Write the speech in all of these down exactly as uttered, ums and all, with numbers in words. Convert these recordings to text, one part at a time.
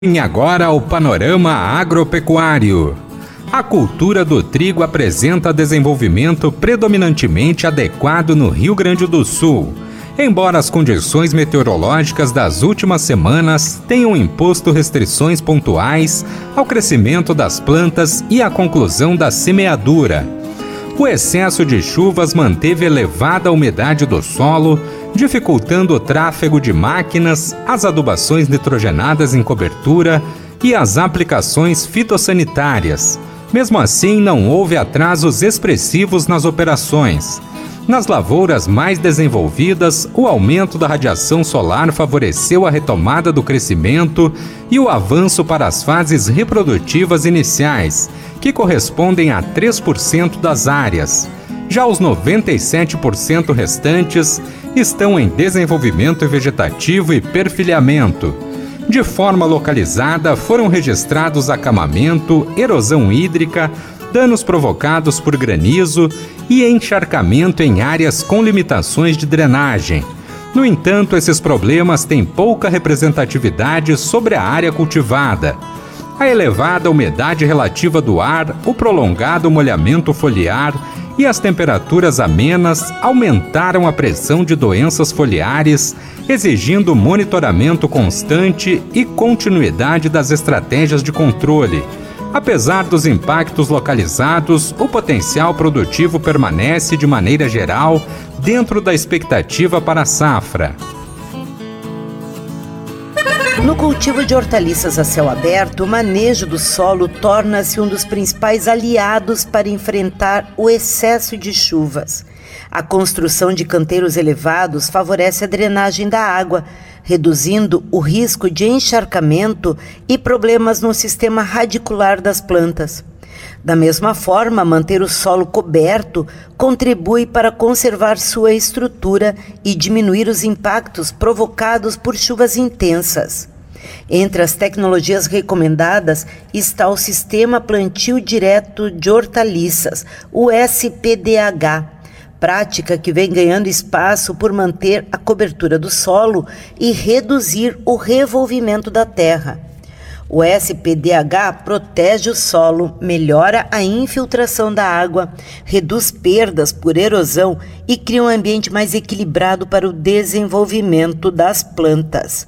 E agora o panorama agropecuário. A cultura do trigo apresenta desenvolvimento predominantemente adequado no Rio Grande do Sul, embora as condições meteorológicas das últimas semanas tenham imposto restrições pontuais ao crescimento das plantas e à conclusão da semeadura. O excesso de chuvas manteve elevada umidade do solo, dificultando o tráfego de máquinas, as adubações nitrogenadas em cobertura e as aplicações fitossanitárias. Mesmo assim, não houve atrasos expressivos nas operações. Nas lavouras mais desenvolvidas, o aumento da radiação solar favoreceu a retomada do crescimento e o avanço para as fases reprodutivas iniciais, que correspondem a três por cento das áreas. Já os noventa e sete por cento restantes estão em desenvolvimento vegetativo e perfilhamento. De forma localizada, foram registrados acamamento, erosão hídrica, danos provocados por granizo e encharcamento em áreas com limitações de drenagem. No entanto, esses problemas têm pouca representatividade sobre a área cultivada. A elevada umidade relativa do ar, o prolongado molhamento foliar e as temperaturas amenas aumentaram a pressão de doenças foliares, exigindo monitoramento constante e continuidade das estratégias de controle. Apesar dos impactos localizados, o potencial produtivo permanece, de maneira geral, dentro da expectativa para a safra. No cultivo de hortaliças a céu aberto, o manejo do solo torna-se um dos principais aliados para enfrentar o excesso de chuvas. A construção de canteiros elevados favorece a drenagem da água, reduzindo o risco de encharcamento e problemas no sistema radicular das plantas. Da mesma forma, manter o solo coberto contribui para conservar sua estrutura e diminuir os impactos provocados por chuvas intensas. Entre as tecnologias recomendadas está o Sistema Plantio Direto de Hortaliças, o S P D H, prática que vem ganhando espaço por manter a cobertura do solo e reduzir o revolvimento da terra. O S P D H protege o solo, melhora a infiltração da água, reduz perdas por erosão e cria um ambiente mais equilibrado para o desenvolvimento das plantas.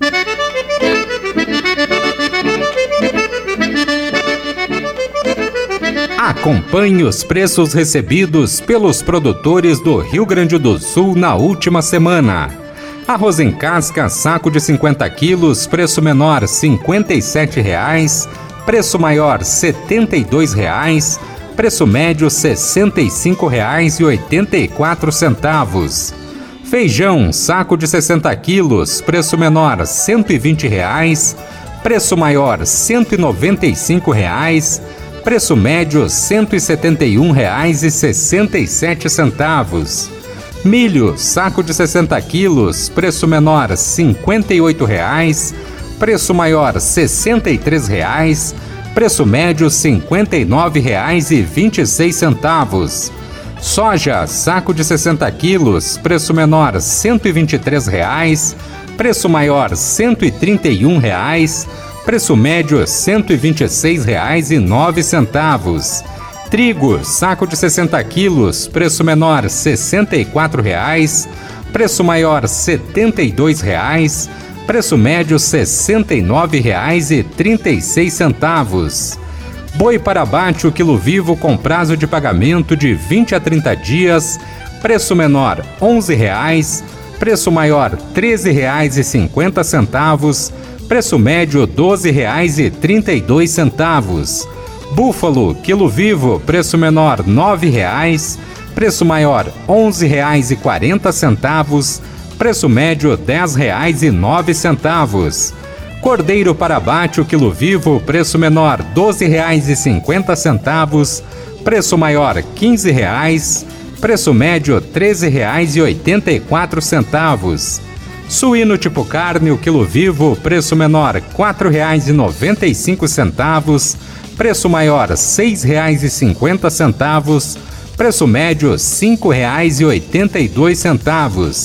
Acompanhe os preços recebidos pelos produtores do Rio Grande do Sul na última semana. Arroz em casca, saco de cinquenta quilos, preço menor cinquenta e sete reais, preço maior setenta e dois reais, preço médio sessenta e cinco reais e oitenta e quatro centavos. Feijão, saco de sessenta quilos, preço menor cento e vinte reais, preço maior cento e noventa e cinco reais, preço médio cento e setenta e um reais e sessenta e sete centavos. Milho, saco de sessenta quilos, preço menor cinquenta e oito reais, preço maior sessenta e três reais, preço médio cinquenta e nove reais e vinte e seis centavos. Soja, saco de sessenta quilos, preço menor cento e vinte e três reais, preço maior cento e trinta e um reais, preço médio cento e vinte e seis reais e nove centavos. Trigo, saco de sessenta quilos, preço menor sessenta e quatro reais, preço maior setenta e dois reais, preço médio sessenta e nove reais e trinta e seis centavos. Boi para abate o quilo vivo com prazo de pagamento de vinte a trinta dias, preço menor onze reais, preço maior treze reais e cinquenta centavos, preço médio doze reais e trinta e dois centavos. Búfalo, quilo vivo, preço menor nove reais, preço maior onze reais e quarenta centavos, preço médio dez reais e nove centavos. Cordeiro para abate o quilo vivo, preço menor doze reais e cinquenta centavos, preço maior quinze reais, preço médio treze reais e oitenta e quatro centavos. Suíno tipo carne o quilo vivo, preço menor quatro reais e noventa e cinco centavos, preço maior seis reais e cinquenta centavos, preço médio cinco reais e oitenta e dois centavos.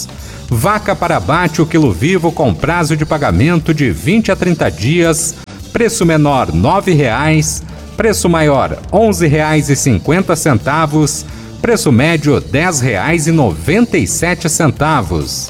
Vaca para abate o quilo vivo com prazo de pagamento de vinte a trinta dias, preço menor nove reais, preço maior onze reais e cinquenta centavos, preço médio dez reais e noventa e sete centavos.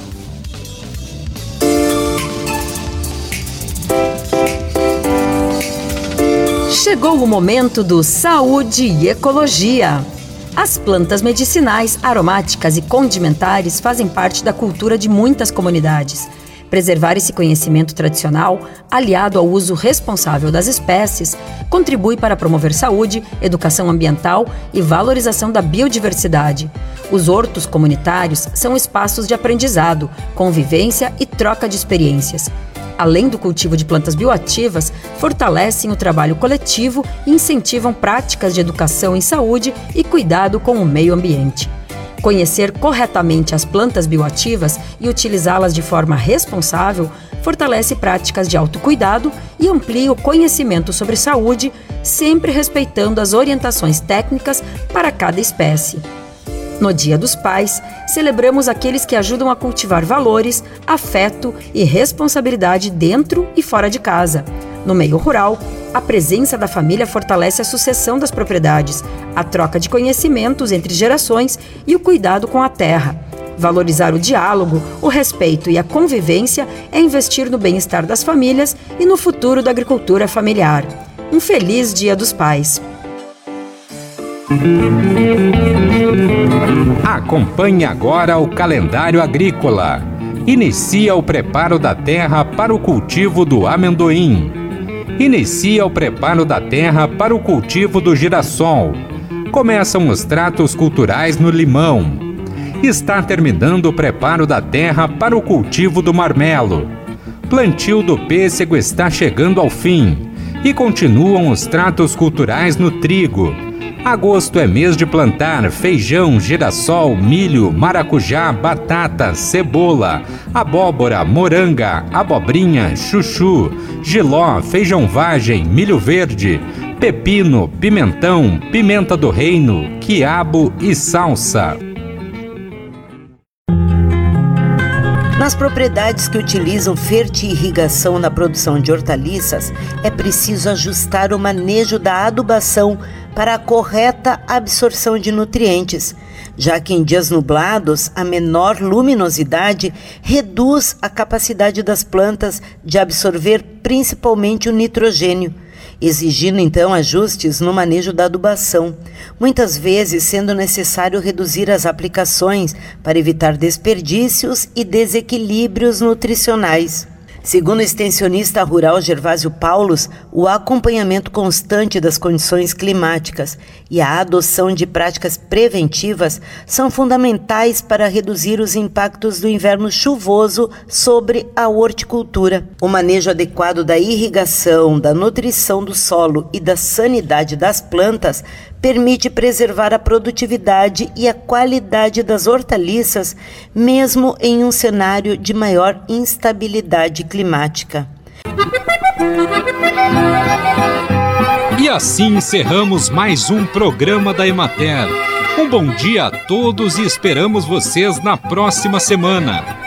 Chegou o momento do Saúde e Ecologia. As plantas medicinais, aromáticas e condimentares fazem parte da cultura de muitas comunidades. Preservar esse conhecimento tradicional, aliado ao uso responsável das espécies, contribui para promover saúde, educação ambiental e valorização da biodiversidade. Os hortos comunitários são espaços de aprendizado, convivência e troca de experiências. Além do cultivo de plantas bioativas, fortalecem o trabalho coletivo e incentivam práticas de educação em saúde e cuidado com o meio ambiente. Conhecer corretamente as plantas bioativas e utilizá-las de forma responsável fortalece práticas de autocuidado e amplia o conhecimento sobre saúde, sempre respeitando as orientações técnicas para cada espécie. No Dia dos Pais, celebramos aqueles que ajudam a cultivar valores, afeto e responsabilidade dentro e fora de casa. No meio rural, a presença da família fortalece a sucessão das propriedades, a troca de conhecimentos entre gerações e o cuidado com a terra. Valorizar o diálogo, o respeito e a convivência é investir no bem-estar das famílias e no futuro da agricultura familiar. Um feliz Dia dos Pais! Acompanhe agora o calendário agrícola. Inicia o preparo da terra para o cultivo do amendoim. Inicia o preparo da terra para o cultivo do girassol. Começam os tratos culturais no limão. Está terminando o preparo da terra para o cultivo do marmelo. Plantio do pêssego está chegando ao fim. E continuam os tratos culturais no trigo. Agosto é mês de plantar feijão, girassol, milho, maracujá, batata, cebola, abóbora, moranga, abobrinha, chuchu, jiló, feijão vagem, milho verde, pepino, pimentão, pimenta do reino, quiabo e salsa. Nas propriedades que utilizam fertirrigação na produção de hortaliças, é preciso ajustar o manejo da adubação para a correta absorção de nutrientes, já que em dias nublados a menor luminosidade reduz a capacidade das plantas de absorver principalmente o nitrogênio, exigindo então ajustes no manejo da adubação, muitas vezes sendo necessário reduzir as aplicações para evitar desperdícios e desequilíbrios nutricionais. Segundo o extensionista rural Gervásio Paulos, o acompanhamento constante das condições climáticas e a adoção de práticas preventivas são fundamentais para reduzir os impactos do inverno chuvoso sobre a horticultura. O manejo adequado da irrigação, da nutrição do solo e da sanidade das plantas permite preservar a produtividade e a qualidade das hortaliças, mesmo em um cenário de maior instabilidade climática. E assim encerramos mais um programa da Emater. Um bom dia a todos e esperamos vocês na próxima semana.